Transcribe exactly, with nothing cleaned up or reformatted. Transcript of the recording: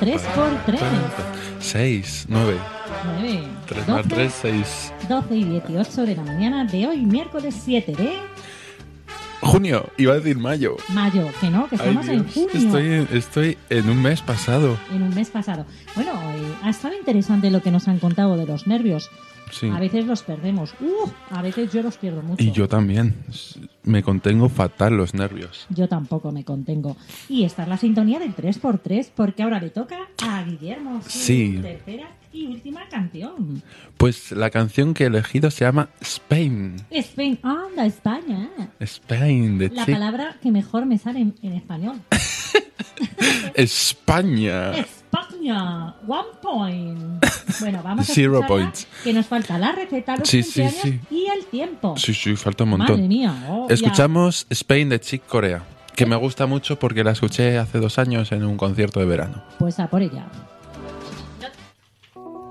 tres por tres. seis, nueve. nueve. tres más tres, seis. doce y dieciocho de la mañana de hoy, miércoles siete de junio, iba a decir mayo. mayo, que no, que estamos Ay, en Dios, junio. Estoy, en- estoy en un mes pasado. En un mes pasado. Bueno, eh, ha estado interesante lo que nos han contado de los nervios. Sí. A veces los perdemos. Uh, a veces yo los pierdo mucho. Y yo también. Me contengo fatal los nervios. Yo tampoco me contengo. Y esta es la sintonía del tres por tres, porque ahora le toca a Guillermo su Sí. tercera y última canción. Pues la canción que he elegido se llama Spain. Spain, anda, España. Spain, de La Chick. palabra que mejor me sale en, en español. España. España, one point. Bueno, vamos a Zero escucharla, points. que nos falta la receta, los Sí, sí, cumpleaños sí. y el tiempo. Sí, sí, falta un montón. Madre mía. oh, ya. Escuchamos Spain de Chick Corea, que me gusta mucho porque la escuché hace dos años en un concierto de verano. Pues a por ella.